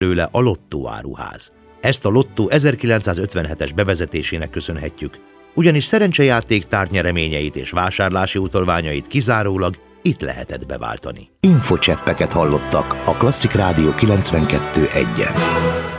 belőle a Lotto áruház. Ezt a Lotto 1957-es bevezetésének köszönhetjük, ugyanis szerencsejáték tárgynyreményeit és vásárlási utalványait kizárólag itt lehetett beváltani. Infocseppeket hallottak a Klasszik Rádió 92.1-en.